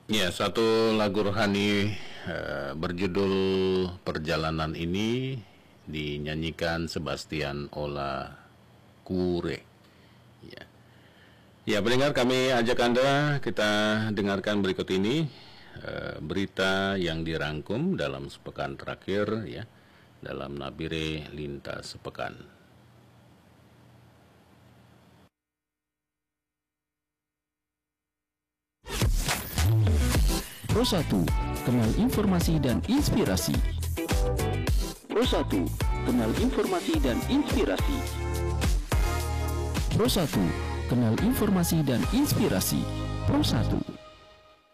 Ya, satu lagu rohani berjudul Perjalanan ini dinyanyikan Sebastian Ola Kure. Ya. Ya, pendengar, kami ajak Anda kita dengarkan berikut ini berita yang dirangkum dalam sepekan terakhir ya, dalam Nabire Lintas Sepekan. Pro 1, kenal informasi dan inspirasi. Pro 1, kenal informasi dan inspirasi. Pro 1, kenal informasi dan inspirasi. Pro 1.